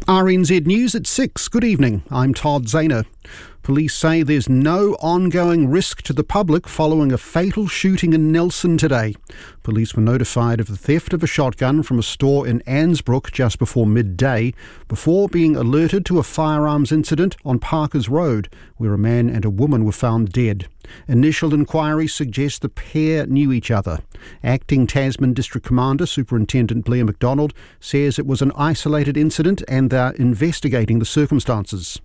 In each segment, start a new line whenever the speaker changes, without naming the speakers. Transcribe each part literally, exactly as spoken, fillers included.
R N Z News at six. Good evening, I'm Todd Zahner. Police say there's no ongoing risk to the public following a fatal shooting in Nelson today. Police were notified of the theft of a shotgun from a store in Ansbrook just before midday, before being alerted to a firearms incident on Parkers Road, where a man and a woman were found dead. Initial inquiries suggest the pair knew each other. Acting Tasman District Commander Superintendent Blair McDonald says it was an isolated incident and they're investigating the circumstances.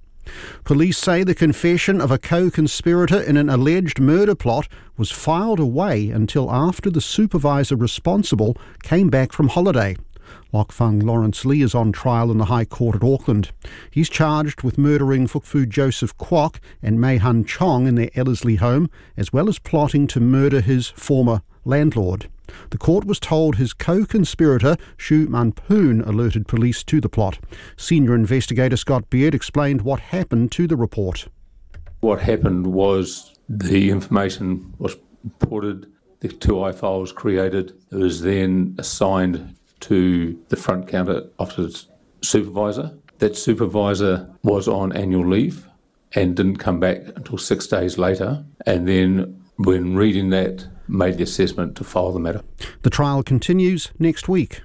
Police say the confession of a co-conspirator in an alleged murder plot was filed away until after the supervisor responsible came back from holiday. Lockfung Lawrence Lee is on trial in the High Court at Auckland. He's charged with murdering Fukfu Joseph Kwok and Mei Hun Chong in their Ellerslie home, as well as plotting to murder his former landlord. The court was told his co-conspirator, Shu Man-poon, alerted police to the plot. Senior investigator Scott Beard explained what happened to the report.
What happened was the information was reported, the two I files created. It was then assigned to the front counter office supervisor. That supervisor was on annual leave and didn't come back until six days later. And then when reading that, made the assessment to file the matter.
The trial continues next week.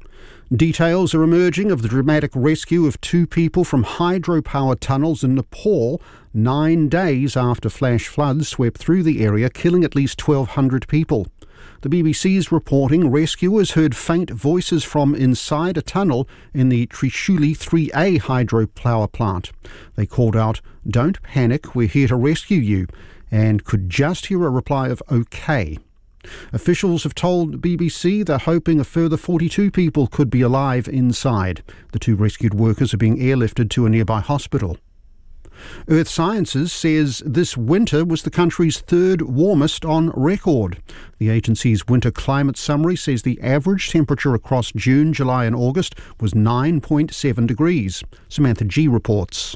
Details are emerging of the dramatic rescue of two people from hydropower tunnels in Nepal nine days after flash floods swept through the area, killing at least twelve hundred people. The B B C's reporting rescuers heard faint voices from inside a tunnel in the Trishuli three A hydropower plant. They called out, "Don't panic, we're here to rescue you," and could just hear a reply of OK. Officials have told B B C they're hoping a further forty-two people could be alive inside. The two rescued workers are being airlifted to a nearby hospital. Earth Sciences says this winter was the country's third warmest on record. The agency's winter climate summary says the average temperature across June, July and August was nine point seven degrees. Samantha G reports.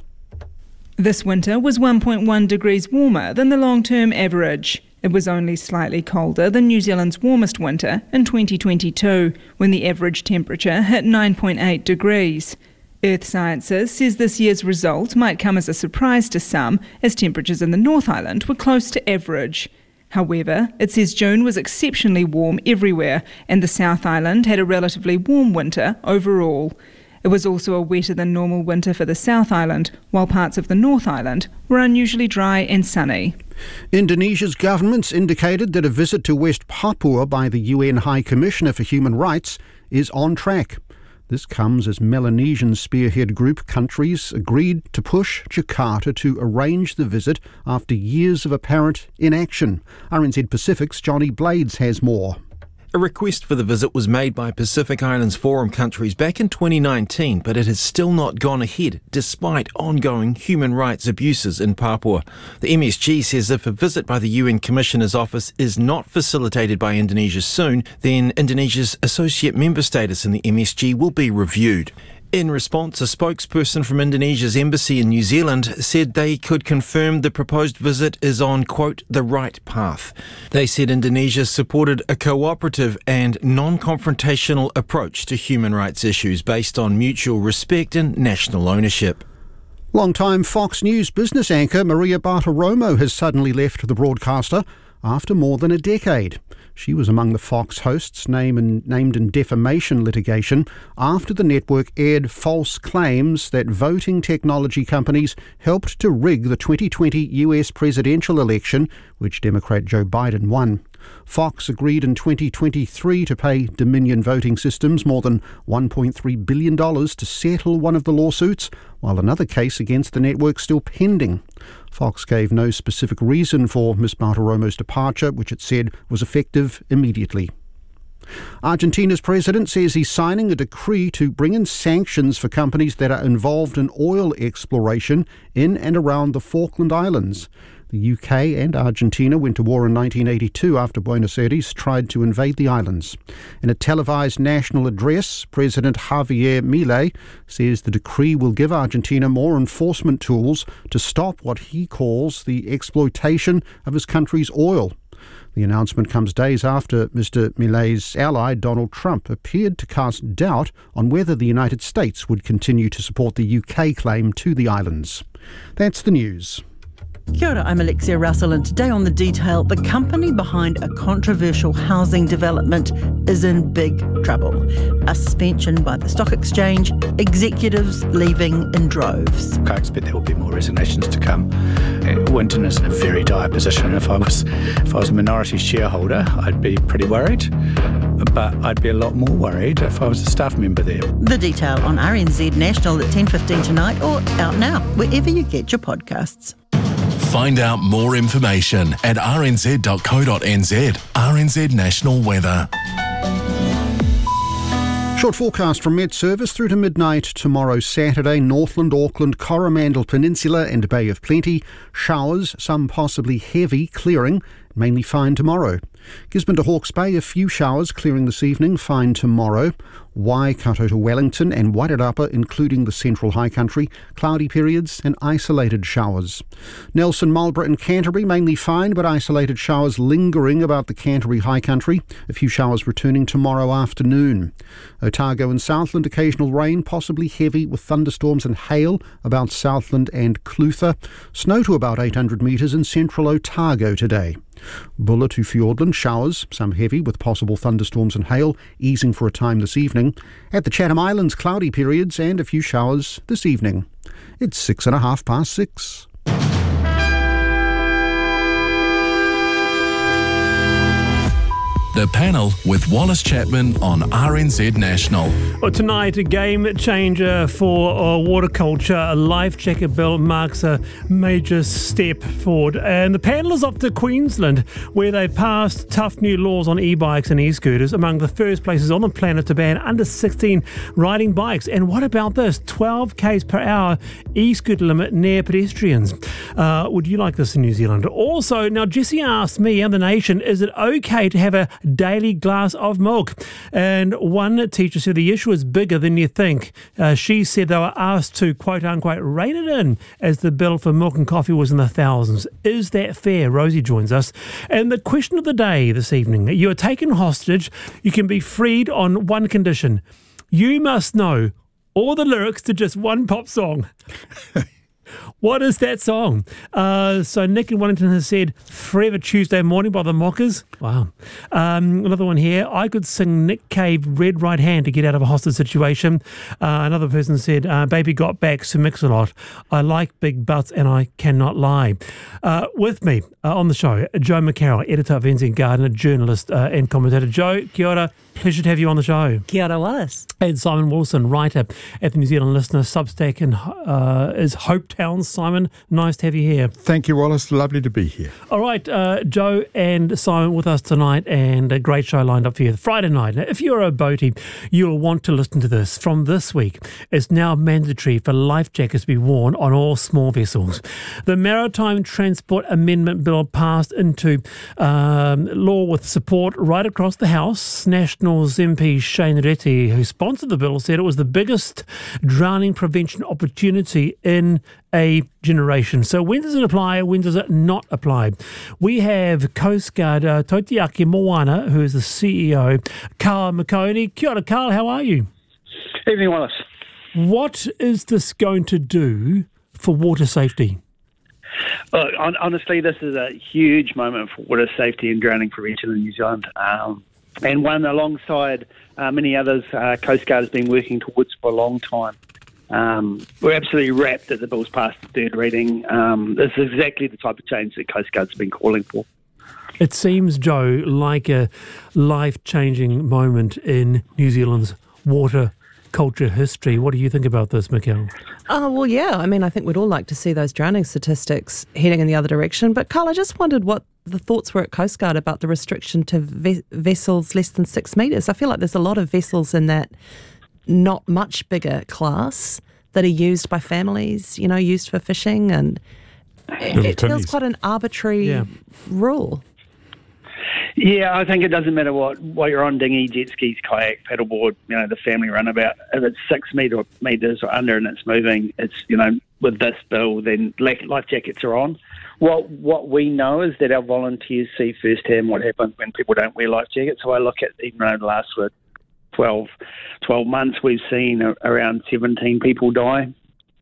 This winter was one point one degrees warmer than the long-term average. It was only slightly colder than New Zealand's warmest winter in twenty twenty-two, when the average temperature hit nine point eight degrees. Earth Sciences says this year's result might come as a surprise to some, as temperatures in the North Island were close to average. However, it says June was exceptionally warm everywhere, and the South Island had a relatively warm winter overall. It was also a wetter than normal winter for the South Island, while parts of the North Island were unusually dry and sunny.
Indonesia's government's indicated that a visit to West Papua by the U N High Commissioner for Human Rights is on track. This comes as Melanesian spearhead group countries agreed to push Jakarta to arrange the visit after years of apparent inaction. R N Z Pacific's Johnny Blades has more.
A request for the visit was made by Pacific Islands Forum countries back in twenty nineteen, but it has still not gone ahead, despite ongoing human rights abuses in Papua. The M S G says if a visit by the U N Commissioner's Office is not facilitated by Indonesia soon, then Indonesia's associate member status in the M S G will be reviewed. In response, a spokesperson from Indonesia's embassy in New Zealand said they could confirm the proposed visit is on, quote, the right path. They said Indonesia supported a cooperative and non-confrontational approach to human rights issues based on mutual respect and national ownership.
Long-time Fox News business anchor Maria Bartiromo has suddenly left the broadcaster after more than a decade. She was among the Fox hosts named in, named in defamation litigation after the network aired false claims that voting technology companies helped to rig the twenty twenty U S presidential election, which Democrat Joe Biden won. Fox agreed in twenty twenty-three to pay Dominion Voting Systems more than one point three billion dollars to settle one of the lawsuits, while another case against the network is still pending. Fox gave no specific reason for Miz Bartiromo's departure, which it said was effective immediately. Argentina's president says he's signing a decree to bring in sanctions for companies that are involved in oil exploration in and around the Falkland Islands. The U K and Argentina went to war in nineteen eighty-two after Buenos Aires tried to invade the islands. In a televised national address, President Javier Milei says the decree will give Argentina more enforcement tools to stop what he calls the exploitation of his country's oil. The announcement comes days after Mister Milet's ally, Donald Trump, appeared to cast doubt on whether the United States would continue to support the U K claim to the islands. That's the news.
Kia ora, I'm Alexia Russell, and today on The Detail, the company behind a controversial housing development is in big trouble. A suspension by the stock exchange, executives leaving in droves.
I expect there will be more resignations to come. Uh, Winton is in a very dire position. If I was, if I was a minority shareholder, I'd be pretty worried, but I'd be a lot more worried if I was a staff member there.
The Detail on R N Z National at ten fifteen tonight, or out now, wherever you get your podcasts.
Find out more information at r n z dot co dot n z. R N Z National Weather.
Short forecast from Met Service through to midnight tomorrow Saturday. Northland, Auckland, Coromandel Peninsula and Bay of Plenty. Showers, some possibly heavy, clearing. Mainly fine tomorrow. Gisborne to Hawke's Bay, a few showers clearing this evening, fine tomorrow. Waikato to Wellington and Wairarapa, including the central high country, cloudy periods and isolated showers. Nelson, Marlborough and Canterbury, mainly fine, but isolated showers lingering about the Canterbury high country. A few showers returning tomorrow afternoon. Otago and Southland, occasional rain, possibly heavy with thunderstorms and hail about Southland and Clutha. Snow to about eight hundred metres in central Otago today. Bulla to Fiordland, showers, some heavy with possible thunderstorms and hail, easing for a time this evening. At the Chatham Islands, cloudy periods and a few showers this evening. It's six and a half past six.
The Panel with Wallace Chapman on R N Z National.
Well, tonight, a game changer for uh, waterculture. A life jacket bill marks a major step forward. And the panel is off to Queensland, where they passed tough new laws on e-bikes and e-scooters, among the first places on the planet to ban under sixteen riding bikes. And what about this? twelve k's per hour e-scooter limit near pedestrians. Uh, would you like this in New Zealand? Also, now Jesse asked me and the nation, is it okay to have a daily glass of milk? And one teacher said the issue is bigger than you think. Uh, she said they were asked to quote unquote rein it in as the bill for milk and coffee was in the thousands. Is that fair? Rosie joins us. And the question of the day this evening: you are taken hostage. You can be freed on one condition. You must know all the lyrics to just one pop song. What is that song? Uh, so Nick in Wellington has said Forever Tuesday Morning by the Mockers. Wow. Um, another one here. I could sing Nick Cave Red Right Hand to get out of a hostage situation. Uh, another person said uh, Baby Got Back, Sir Mix-a-Lot. I like big butts and I cannot lie. Uh, with me uh, on the show, Joe McCarroll, editor of N Z Gardener, journalist uh, and commentator. Joe, kia ora. Pleasure to have you on the show.
Kia ora, Wallace.
And Simon Wilson, writer at the New Zealand Listener, Substack, and uh, is Hopetown. Simon, nice to have you here.
Thank you, Wallace. Lovely to be here.
All right, uh, Joe and Simon with us tonight, and a great show lined up for you. Friday night. Now, if you're a boatie, you'll want to listen to this. From this week, it's now mandatory for life jackets to be worn on all small vessels. The Maritime Transport Amendment Bill passed into um, law with support right across the House. Nationals M P Shane Reti, who sponsored the bill, said it was the biggest drowning prevention opportunity in a generation. So when does it apply? When does it not apply? We have Coast Guard uh, Tautiaki Moana, who is the C E O, Carl McConey. Kia ora, Carl, how are you?
Evening, Wallace.
What is this going to do for water safety?
Well, on, honestly, this is a huge moment for water safety and drowning prevention in New Zealand, um, and one alongside uh, many others uh, Coast Guard has been working towards for a long time. Um, we're absolutely rapt that the bill's passed the third reading. Um, this is exactly the type of change that Coast Guard's been calling for.
It seems, Joe, like a life-changing moment in New Zealand's water culture history. What do you think about this, Mikkel?
Oh, well, yeah. I mean, I think we'd all like to see those drowning statistics heading in the other direction. But, Carl, I just wondered what the thoughts were at Coast Guard about the restriction to ve- vessels less than six metres. I feel like there's a lot of vessels in that not much bigger class that are used by families, you know, used for fishing, and it, it feels quite an arbitrary yeah. rule.
Yeah, I think it doesn't matter what, what you're on, dinghy, jet skis, kayak, paddleboard, you know, the family runabout. If it's six metre, metres or under and it's moving, it's, you know, with this bill, then life jackets are on. what what we know is that our volunteers see firsthand what happens when people don't wear life jackets. So I look at, even over the last twelve, twelve months, we've seen a, around seventeen people die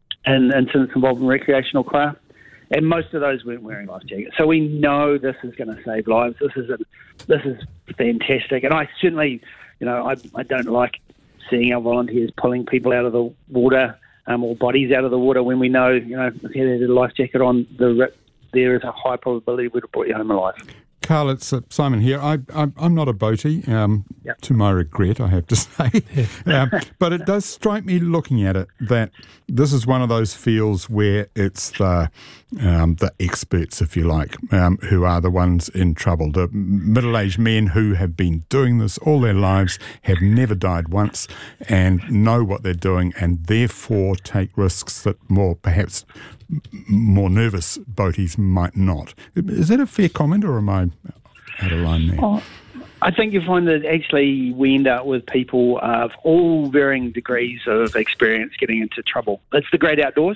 in incidents involving recreational craft, and most of those weren't wearing life jackets. So we know this is going to save lives. This is a, this is fantastic, and I certainly, you know, I I don't like seeing our volunteers pulling people out of the water um, or bodies out of the water when we know, you know, if you had a life jacket on, the there is a high probability we'd have brought you home alive.
Carl, it's uh, Simon here. I, I, I'm not a boatie, um, yep. to my regret, I have to say. um, but it does strike me looking at it that this is one of those fields where it's the, um, the experts, if you like, um, who are the ones in trouble. The middle-aged men who have been doing this all their lives, have never died once, and know what they're doing, and therefore take risks that more perhaps more nervous boaties might not. Is that a fair comment, or am I out of line there?
Oh, I think you find that actually we end up with people of all varying degrees of experience getting into trouble. It's the great outdoors.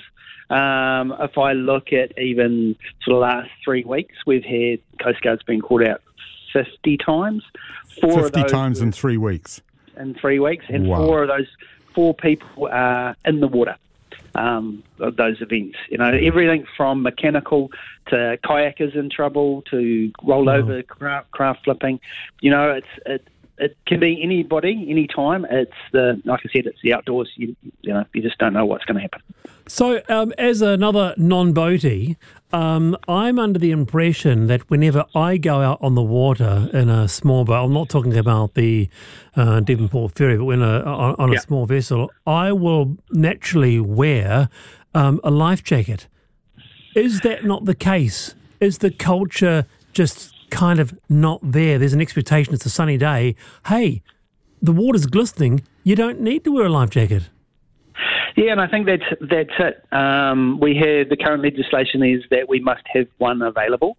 Um, if I look at even sort of last three weeks, we've had Coast Guard's been called out fifty times. Four
fifty
of those
times in three weeks?
In three weeks, and
wow.
four of those, four people are in the water. Um, of those events, you know, everything from mechanical to kayakers in trouble to rollover oh. craft, craft flipping. You know, it's it it can be anybody, anytime. It's the like I said, it's the outdoors. You, you know, you just don't know what's going to happen.
So, um, as another non-boatie, um, I'm under the impression that whenever I go out on the water in a small boat, I'm not talking about the uh, Devonport ferry, but when a, on, on a yeah. small vessel, I will naturally wear um, a life jacket. Is that not the case? Is the culture just kind of not there? There's an expectation, it's a sunny day. Hey, the water's glistening, you don't need to wear a life jacket.
Yeah, and I think that's that's it. Um, we have the current legislation is that we must have one available,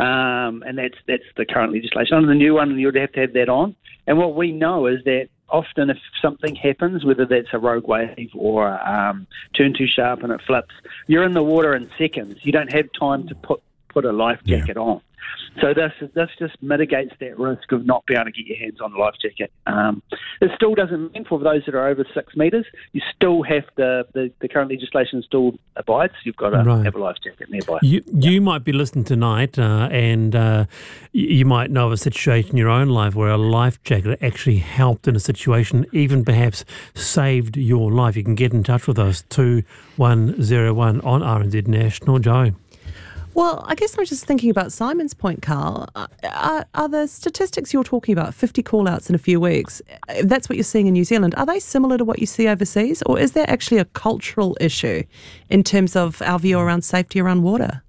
um, and that's that's the current legislation. Under the new one, you'd have to have that on. And what we know is that often, if something happens, whether that's a rogue wave or um, turn too sharp and it flips, you're in the water in seconds. You don't have time to put put a life jacket yeah. on. So this this just mitigates that risk of not being able to get your hands on a life jacket. Um, it still doesn't mean for those that are over six metres, you still have to, the, the current legislation still abides. You've got to right. have a life jacket nearby.
You,
yeah.
you might be listening tonight uh, and uh, you might know of a situation in your own life where a life jacket actually helped in a situation, even perhaps saved your life. You can get in touch with us, two one zero one on R N Z National. Joe.
Well, I guess I'm just thinking about Simon's point, Carl. Are, are the statistics you're talking about, fifty call-outs in a few weeks, that's what you're seeing in New Zealand, are they similar to what you see overseas, or is there actually a cultural issue in terms of our view around safety around water?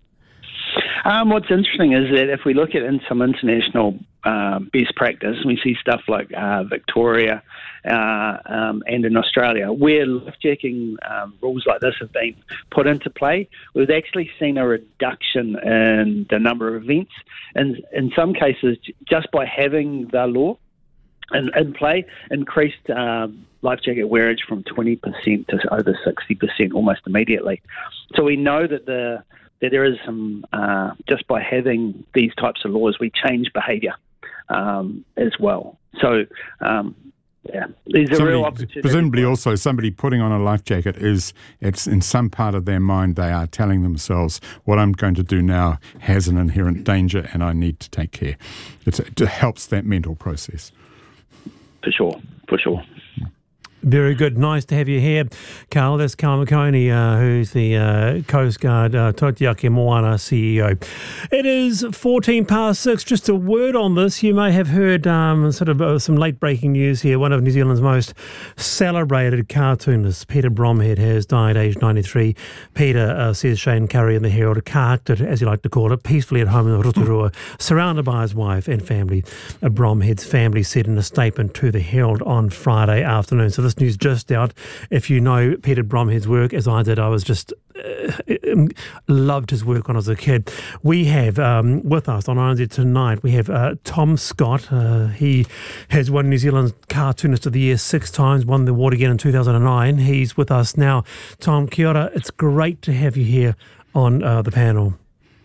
Um, what's interesting is that if we look at in some international uh, best practice, we see stuff like uh, Victoria uh, um, and in Australia, where life-jacking um, rules like this have been put into play, we've actually seen a reduction in the number of events. And in some cases, just by having the law in, in play, increased um, life jacket wearage from twenty percent to over sixty percent almost immediately. So we know that the that there is some, uh, just by having these types of laws, we change behaviour um, as well. So, um, yeah, there's a
somebody,
real opportunity.
Presumably also somebody putting on a life jacket is, it's in some part of their mind they are telling themselves, what I'm going to do now has an inherent danger and I need to take care. It's, it helps that mental process.
For sure, for sure.
Very good. Nice to have you here, Carl. That's Carl McConey, uh, who's the uh, Coast Guard uh, Tautiaki Moana C E O. It is fourteen past six. Just a word on this. You may have heard um, sort of uh, some late-breaking news here. One of New Zealand's most celebrated cartoonists, Peter Bromhead, has died aged ninety-three. Peter, uh, says Shane Curry in the Herald, carked it, as you like to call it, peacefully at home in Rotorua, surrounded by his wife and family. Uh, Bromhead's family said in a statement to the Herald on Friday afternoon. So this news just out. If you know Peter Bromhead's work, as I did, I was just uh, loved his work when I was a kid. We have um, with us on R N Z tonight, we have uh, Tom Scott. Uh, he has won New Zealand's Cartoonist of the Year six times, won the award again in two thousand nine. He's with us now. Tom, kia ora. It's great to have you here on uh, the panel.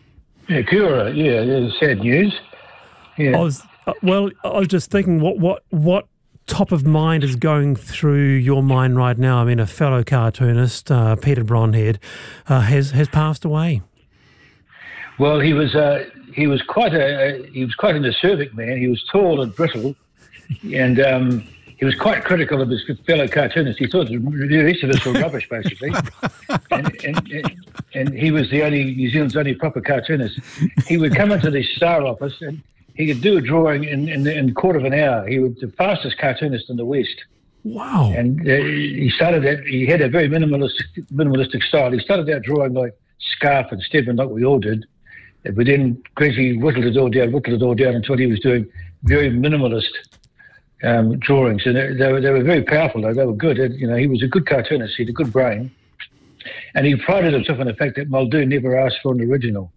Yeah, Cura, yeah, yeah, sad news. Yeah.
I was, uh, well, I was just thinking, what, what, what top of mind is going through your mind right now? I mean, a fellow cartoonist, uh, Peter Bromhead, uh, has has passed away.
Well, he was uh, he was quite a he was quite an acerbic man. He was tall and brittle, and um, he was quite critical of his fellow cartoonists. He thought the rest of us were rubbish, basically. and, and, and, and he was the only New Zealand's only proper cartoonist. He would come into the Star office and he could do a drawing in, in, in a quarter of an hour. He was the fastest cartoonist in the West.
Wow.
And uh, he started out, he had a very minimalistic, minimalistic style. He started out drawing like Scarf and Stebbin, like we all did. But then gradually whittled it all down, whittled it all down until he was doing very minimalist um, drawings. And they, they, were, they were very powerful, though. They were good. And, you know, he was a good cartoonist. He had a good brain. And he prided himself on the fact that Muldoon never asked for an original.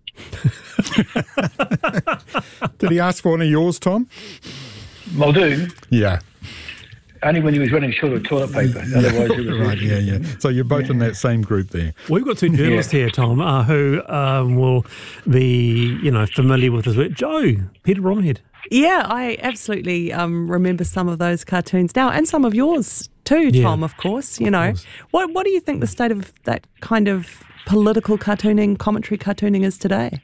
Did he ask for one of yours, Tom?
Muldoon?
Yeah.
Only when he was running short of toilet paper. Otherwise, it was
right. Yeah, yeah. So you're both yeah. in that same group there.
We've got two journalists yeah. here, Tom, uh, who um, will be, you know, familiar with his work. Joe, Peter Bromhead.
Yeah, I absolutely um, remember some of those cartoons now, and some of yours too, Tom. Yeah. Of course, you of know. Course. What What do you think the state of that kind of political cartooning, commentary cartooning is today?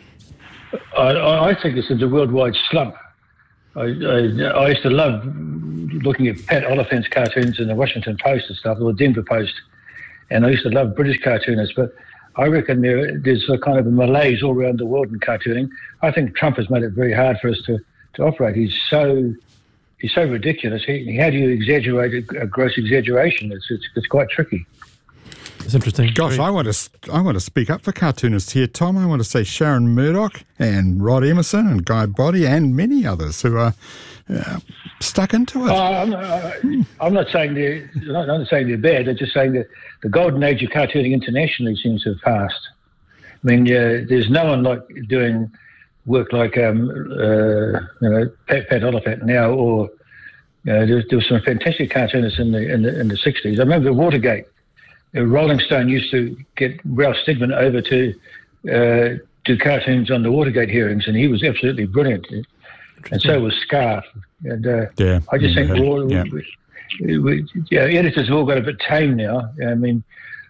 I, I think it's in a worldwide slump. I, I, I used to love looking at Pat Oliphant's cartoons in the Washington Post and stuff, or the Denver Post, and I used to love British cartoonists, but I reckon there, there's a kind of a malaise all around the world in cartooning. I think Trump has made it very hard for us to, to operate. He's so he's so ridiculous. He, how do you exaggerate a, a gross exaggeration? It's, it's it's quite tricky.
It's interesting.
Gosh, I want to I want to speak up for cartoonists here, Tom. I want to say Sharon Murdoch and Rod Emerson and Guy Boddy and many others who are uh, stuck into it.
Uh, I'm, uh, I'm not saying they're not, not saying they're bad. I'm just saying that the golden age of cartooning internationally seems to have passed. I mean, uh, there's no one like doing work like um, uh, you know Pat, Pat Oliphant now, or you know, there, there was some fantastic cartoonists in the in the in the sixties. I remember Watergate. Rolling Stone used to get Ralph Stegman over to uh, do cartoons on the Watergate hearings, and he was absolutely brilliant. And so was Scarf. And uh,
yeah,
I just
yeah,
think
yeah.
all,
yeah.
We, we, yeah, editors have all got a bit tame now. I mean,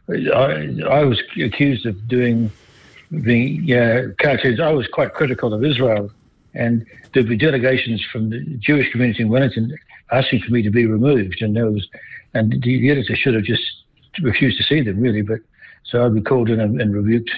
I, I was accused of doing the uh, cartoons. I was quite critical of Israel, and there'd be delegations from the Jewish community in Wellington asking for me to be removed, and there was, and the, the editor should have just refused to see them, really, but so I'd be called in and, and rebuked.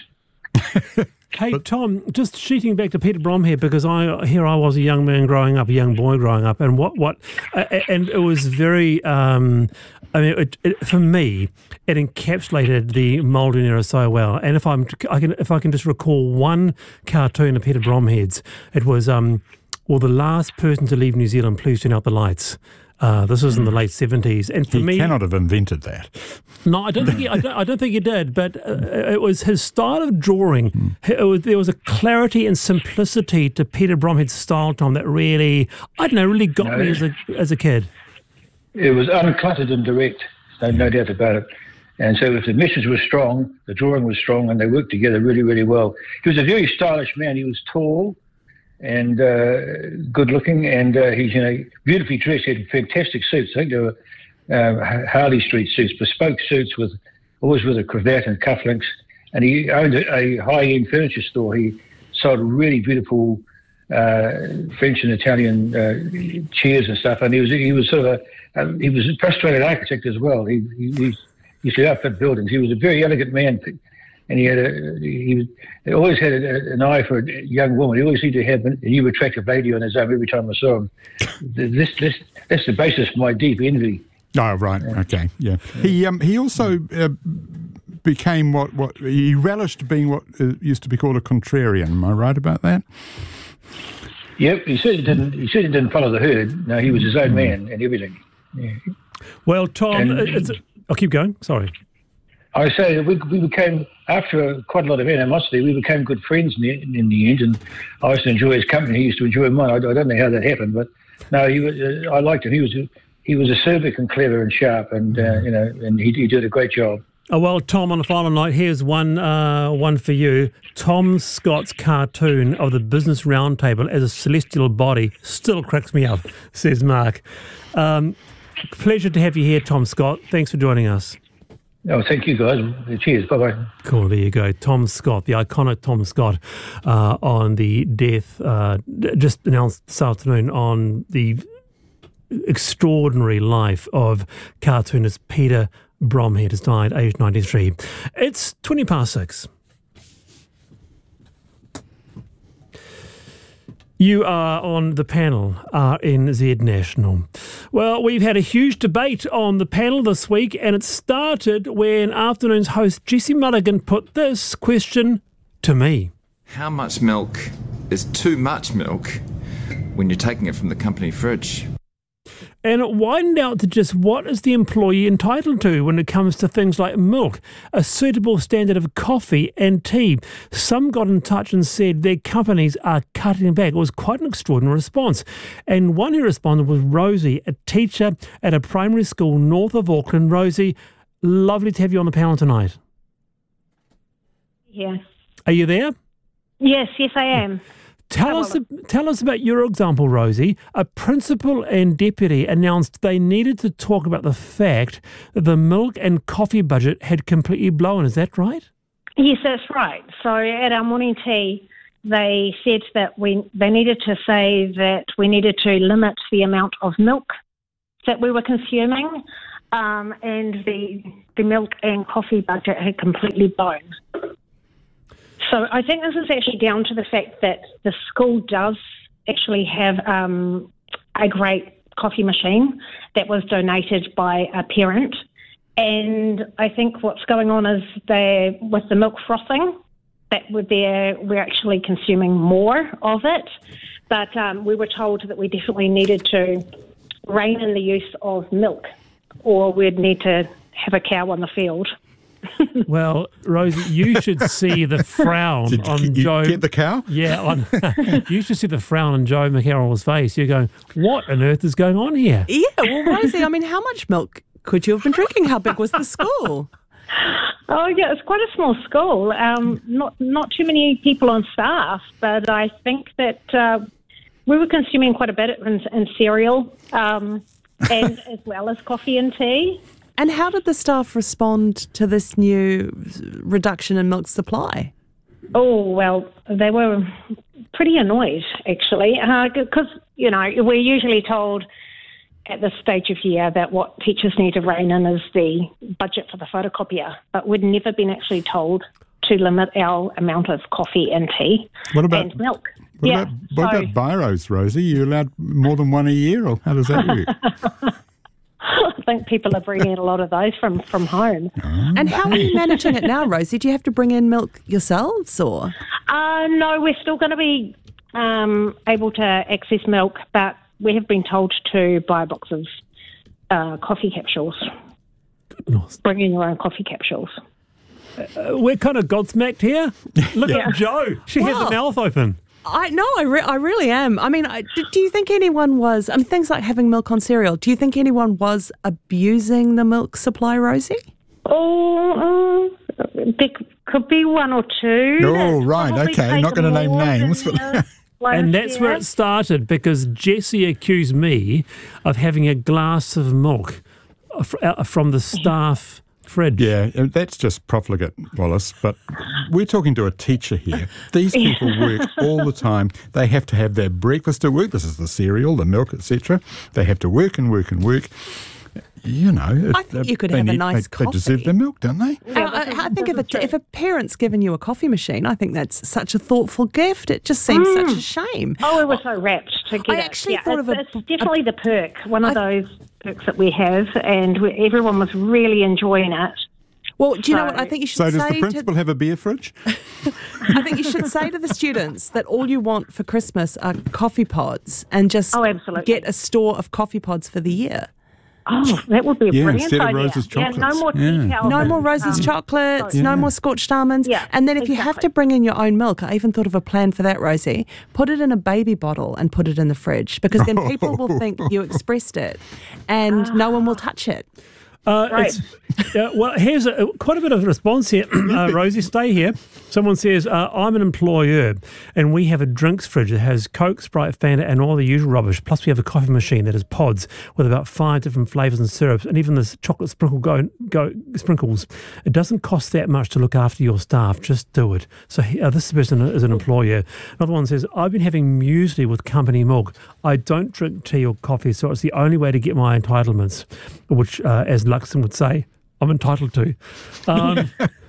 Hey, but, Tom, just shooting back to Peter Bromhead, because I here I was a young man growing up, a young boy growing up, and what what, uh, and it was very. Um, I mean, it, it, for me, it encapsulated the Muldoon era so well. And if I'm, I can, if I can just recall one cartoon of Peter Bromhead's, it was, um, well, the last person to leave New Zealand, please turn out the lights. Uh, this was in the late seventies, and for
he
me,
he cannot have invented that.
No, I don't think he, I, don't, I don't think he did. But uh, it was his style of drawing. Mm. It was, there was a clarity and simplicity to Peter Bromhead's style, Tom, that really, I don't know, really got no, me as a as a kid.
It was uncluttered and direct, no, no doubt about it. And so, if the message was strong, the drawing was strong, and they worked together really, really well. He was a very stylish man. He was tall and uh, good looking, and uh, he's, you know, beautifully dressed. He had fantastic suits. I think they were uh, Harley Street suits, bespoke suits with always with a cravat and cufflinks. And he owned a, a high-end furniture store. He sold really beautiful uh, French and Italian uh, chairs and stuff. And he was he was sort of a um, he was a frustrated architect as well. He, he, he used to outfit buildings. He was a very elegant man. And he had a, he, was, he always had a, an eye for a young woman. He always seemed to have a new attractive lady on his arm every time I saw him. This, this, that's the basis for my deep envy.
Oh, right. Yeah. Okay. Yeah. He um, he also uh, became what, what he relished being what uh, used to be called a contrarian. Am I right about that?
Yep. He certainly didn't. He certainly didn't follow the herd. No, he was his own man and everything. Yeah.
Well, Tom,
and,
it's, I'll keep going. Sorry.
I say that we, we became, after quite a lot of animosity, we became good friends in the, in the end, and I used to enjoy his company. He used to enjoy mine. I, I don't know how that happened, but no, he was, uh, I liked him. He was he was acerbic and clever and sharp, and uh, you know, and he, he did a great job.
Oh, well, Tom, on a final note, here's one uh, one for you. Tom Scott's cartoon of the Business Roundtable as a celestial body still cracks me up, says Mark. Um, pleasure to have you here, Tom Scott. Thanks for joining us.
Oh, thank you, guys. Cheers. Bye-bye.
Cool, there you go. Tom Scott, the iconic Tom Scott, uh, on the death, uh, just announced this afternoon, on the extraordinary life of cartoonist Peter Bromhead, has died, aged ninety-three. It's twenty past six. You are on the panel, R N Z National. Well, we've had a huge debate on the panel this week, and it started when afternoon's host Jessie Mulligan put this question to me.
How much milk is too much milk when you're taking it from the company fridge?
And it widened out to just what is the employee entitled to when it comes to things like milk, a suitable standard of coffee and tea. Some got in touch and said their companies are cutting back. It was quite an extraordinary response. And one who responded was Rosie, a teacher at a primary school north of Auckland. Rosie, lovely to have you on the panel tonight.
Yeah.
Are you there?
Yes, yes, I am.
Tell us, tell us about your example, Rosie. A principal and deputy announced they needed to talk about the fact that the milk and coffee budget had completely blown. Is that right?
Yes, that's right. So at our morning tea, they said that we they needed to say that we needed to limit the amount of milk that we were consuming, um, and the the milk and coffee budget had completely blown. So I think this is actually down to the fact that the school does actually have um, a great coffee machine that was donated by a parent. And I think what's going on is they, with the milk frothing, that we're there, we're actually consuming more of it. But um, we were told that we definitely needed to rein in the use of milk, or we'd need to have a cow on the field.
Well, Rosie, you should see the frown
Did
on
you
Joe.
Get the cow?
Yeah, on, you should see the frown on Joe McCarroll's face. You're going, what on earth is going on here?
Yeah, well, Rosie, I mean, how much milk could you have been drinking? How big was the school?
Oh, yeah, it's quite a small school. Um, not not too many people on staff, but I think that uh, we were consuming quite a bit in, in cereal, um, and as well as coffee and tea.
And how did the staff respond to this new reduction in milk supply?
Oh, well, they were pretty annoyed, actually, because, uh, you know, we're usually told at this stage of year that what teachers need to rein in is the budget for the photocopier, but we'd never been actually told to limit our amount of coffee and tea
what about,
and milk.
What
yeah,
about, what
so,
about biros, Rosie? Are you allowed more than one a year, or how does that work?
I think people are bringing a lot of those from, from home.
Oh.
And how are you managing it now, Rosie? Do you have to bring in milk yourselves, or?
Uh, no, we're still going to be um, able to access milk, but we have been told to buy a box of uh, coffee capsules.
Goodness.
Bring in your own coffee capsules.
Uh, we're kind of godsmacked here. Look
Yeah.
at Joe. She has
Wow.
her mouth open.
I no, I, re- I really am. I mean, I, do, do you think anyone was, I mean, things like having milk on cereal, do you think anyone was abusing the milk supply, Rosie?
Oh, uh, there could be one or two.
Oh, right, okay. Not going to name names. But
And that's where it started, because Jessie accused me of having a glass of milk from the staff fridge.
Yeah, that's just profligate, Wallace, but we're talking to a teacher here. These people work all the time. They have to have their breakfast at work. This is the cereal, the milk, et cetera. They have to work and work and work. You know,
I think you could
they
have a
need-
nice
they, they deserve their milk, don't they?
I, I, I think if a, if a parent's given you a coffee machine, I think that's such a thoughtful gift. It just seems
Mm.
such a shame.
Oh, we were so rapt to get
I
it.
actually
yeah,
thought
it's,
of a-
it's definitely the perk, one of those perks that we have, and we, everyone was really enjoying it.
Well, do you know
So-
what? I think you should
So does
say
the principal
to,
have a beer fridge?
I think you should say to the students that all you want for Christmas are coffee pods, and just
Oh, absolutely.
get a store of coffee pods for the year.
Oh, that would be a
Yeah,
brilliant
instead of
idea.
Rose's
Yeah, no
chocolates.
more
Yeah.
tea towels.
No
and,
more Rose's
um,
chocolates,
Yeah.
no more scorched almonds.
Yeah,
and then if you have
exactly.
to bring in your own milk, I even thought of a plan for that, Rosie. Put it in a baby bottle and put it in the fridge, because then people will think you expressed it and no one will touch it.
Uh,
Right.
it's, uh, well, here's a, quite a bit of response here. Uh, Rosie, stay here. Someone says, uh, I'm an employer and we have a drinks fridge that has Coke, Sprite, Fanta and all the usual rubbish. Plus we have a coffee machine that has pods with about five different flavours and syrups and even this chocolate sprinkle go, go sprinkles. It doesn't cost that much to look after your staff. Just do it. So uh, this person is an employer. Another one says, I've been having muesli with company milk. I don't drink tea or coffee, so it's the only way to get my entitlements, which, uh, as Luxon would say, I'm entitled to. Um,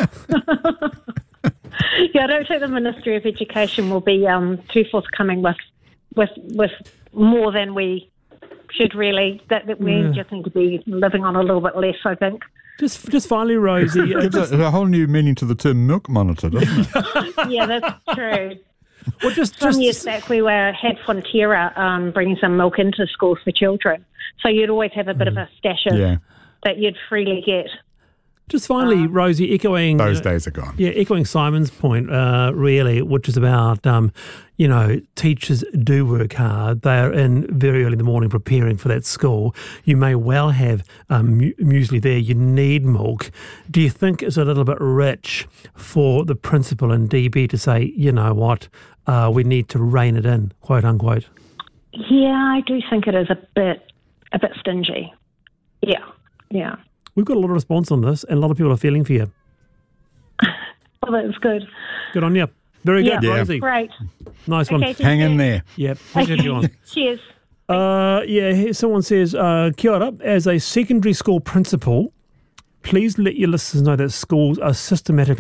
Yeah, I don't think the Ministry of Education will be um, too forthcoming with, with with more than we should really. That, that we
Yeah.
just need to be living on a little bit less, I think.
just, just finally, Rosie. uh,
Gives
just-
a, a whole new meaning to the term milk monitor, doesn't it?
Yeah, that's true.
well, just,
Some
just,
years back, we were had Fonterra um, bringing some milk into schools for children, so you'd always have a bit of a stash of
Yeah.
that you'd freely get.
Just finally, Rosie, echoing
Those
uh,
days are gone.
Yeah, echoing Simon's point, uh, really, which is about um, you know, teachers do work hard. They are in very early in the morning preparing for that school. You may well have um, mu- muesli there. You need milk. Do you think it's a little bit rich for the principal and D B to say, you know what, uh, we need to rein it in, quote unquote?
Yeah, I do think it is a bit a bit stingy. Yeah, yeah.
We've got a lot of response on this, and a lot of people are feeling for you.
Well, that's good.
Good on you. Very good,
Yeah,
Rosie.
great.
Nice one.
Okay, thank Hang in you.
there.
Yep. Thanks for having you on.
Cheers.
Uh, yeah, here someone says, uh, kia ora, as a secondary school principal, please let your listeners know that schools are systematically